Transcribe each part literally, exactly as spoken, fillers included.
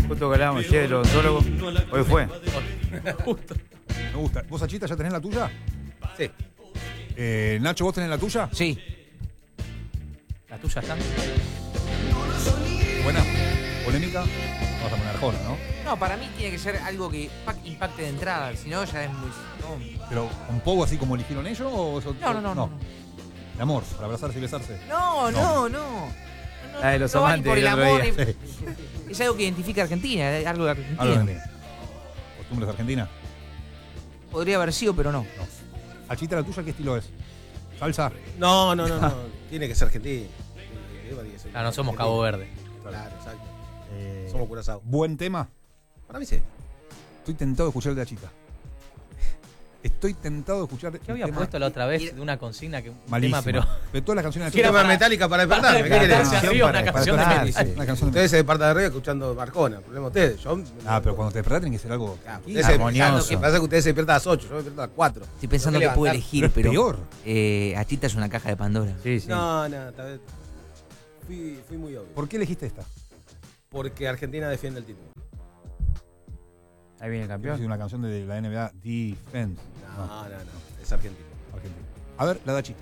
Justo que hablábamos ayer del odontólogo. Hoy fue. Justo. Me gusta. ¿Vos, Achita, ya tenés la tuya? Sí. Eh, Nacho, ¿vos tenés la tuya? Sí. ¿La tuya está? Buena. Polémica. Vamos a poner Arjona, ¿no? No, para mí tiene que ser algo que impacte de entrada, si no ya es muy... No, Pero un poco así como eligieron ellos o eso- no, no, no. no. De amor, para abrazarse y besarse. No, no, no. no. La de los No va ni amantes por el del otro amor, día. ni- Es algo que identifica a Argentina, es algo de Argentina. Algo de Argentina. ¿Costumbres argentinas? Podría haber sido, pero no. No. Achita, ¿la tuya qué estilo es? ¿Salsa? No, no, no, no. Tiene que ser argentino. Ah, no somos Cabo Verde. Claro, exacto. Eh, Somos Curazao. ¿Buen tema? Para mí sí. Estoy tentado de escuchar el de Achita. Estoy tentado de escuchar ¿Qué el había tema puesto la otra vez de una consigna que un malísimo. tema, pero De todas las canciones de Era Achita. Tema metálica para despertarme. ¿Qué para querés? despertarse arriba, una para canción de despertarse, metal. sí, una canción de Ustedes se despertan de arriba escuchando Marcona. Problema de ustedes. Yo, Ah, pero cuando te despertás tiene que ser algo Claro, tranquilo. ustedes se- armonioso. Lo que pasa es que ustedes se despiertan a las ocho. Yo me despierto a las cuatro. Estoy pensando Tengo que puedo levantar. elegir, Pero es pero... peor. Eh, Achita es una caja de Pandora. Sí, sí. No, no, tal vez. Fui, fui muy obvio. ¿Por qué elegiste esta? Porque Argentina defiende el título. Ahí viene el Es campeón. una canción de la N B A, Defense. No, no, no. Es Argentina. Argentina. A ver, la de Achita.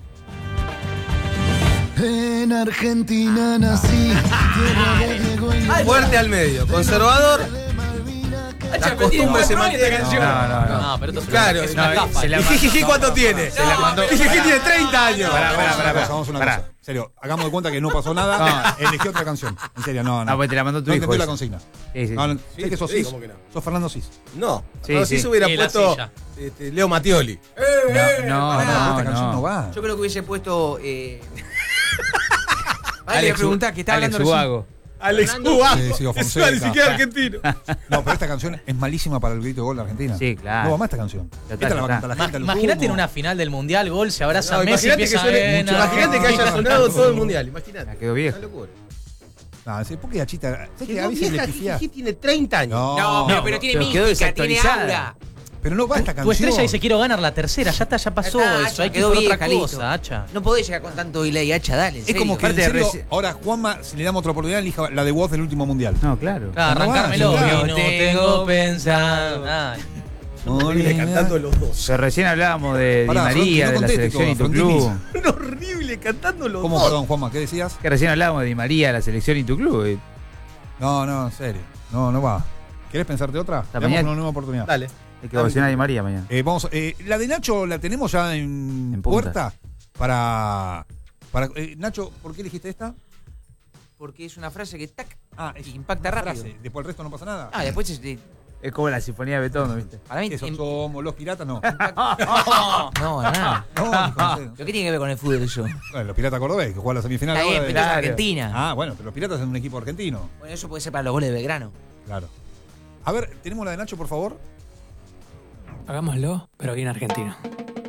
En Argentina nací, tierra de Diego y Fuerte al medio. Conservador. Las costumbres se mantienen. No, no, no. no, pero esto es Claro, una, es una no, estafa. se la- ¿Y Jijiji cuánto tiene? Se la mandó. Jijiji tiene treinta años. Pará, pará, Hagamos pará, una pará. cosa, hagamos una Pará. cosa. En serio, hagamos de cuenta que no pasó nada. Elegí otra canción. En serio, no, no. Ah, pues te la mandó tu no hijo entendió la esa. consigna. Sí, sí. No, no, Sí, sé que sos sí, cis. ¿cómo que no? Sos Fernando Cis. No. Sí, No, sí. si se hubiera Y la puesto silla. este, Leo Mattioli. No, no, Pará, no, esta canción no no. va. Yo creo que hubiese puesto... Eh... Vale, Alex, le preguntá, que estaba Alex hablando recién. Ubago. Alex Fernando- Ubago. Sí, sí, o Eso Fonseca. ni siquiera argentino. No, pero esta canción es malísima para el grito de gol de Argentina. Sí, claro. No va más esta canción. Ya está, Esta ya la va a está. cantar la Ma- gente. a lo Imagínate sumo. en una final del Mundial, gol, se abraza No, Messi y imagínate que, empieza suene, a mucho- imagínate que haya sonado todo el mundial. Imagínate. La quedó vieja. Una locura. No, sí, ¿por qué Achita? ¿Sabes que Quedó a veces le vieja, pifiás? Jijiji tiene treinta años. No, No, pero, pero tiene pero quedó mística, tiene desactualizada. aura. pero no va esta Tu canción. estrella dice quiero ganar la tercera, ya está, ya pasó Ya está, eso, Hacha, hay que ir quedó por vieja, otra listo. cosa, Hacha. No podés llegar con tanto delay, Hacha, dale. en Es serio. como que en Aparte, serio, reci- ahora Juanma, si le damos otra oportunidad, elija la de voz del último mundial. No, claro. Claro, No va, arrancármelo. claro. Y no tengo pensado. Ay, Horrible cantando los dos. Pero recién hablábamos de Di Pará, María, Fronti, no de la conteste selección y tu todo, club. Horrible cantando los ¿Cómo, dos. perdón, Juanma? ¿Qué decías? Que recién hablábamos de Di María, de la selección y tu club. eh. No, no, en serio. No, no va. ¿Querés pensarte otra? Hasta Le damos mañana. una nueva oportunidad. Dale. Hay que ovacionar a Di María mañana. Eh, vamos, eh, la de Nacho la tenemos ya en, En punta. puerta para. para eh, Nacho, ¿por qué elegiste esta? Porque es una frase que tac, Ah, es impacta una rápido. frase. Después el resto no pasa nada. Ah, después es de- Es como la sinfonía de Beethoven, ¿viste? para mí ¿Qué em- somos los piratas? No. no, nada. No, hijo, en serio. ¿Pero qué tiene que ver con el fútbol eso? Bueno, los piratas cordobés, que juegan la semifinal Está bien, ahora. pero es Claro. Argentina. Ah, bueno, pero los piratas son un equipo argentino. Bueno, eso puede ser para los goles de Belgrano. Claro. A ver, ¿tenemos la de Nacho, por favor? Hagámoslo, pero aquí en Argentina.